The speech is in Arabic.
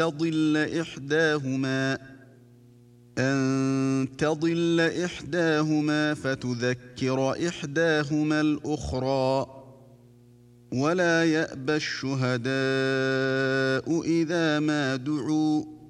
تضل إحداهما فتذكر إحداهما الأخرى، ولا يأبى الشهداء إذا ما دعوا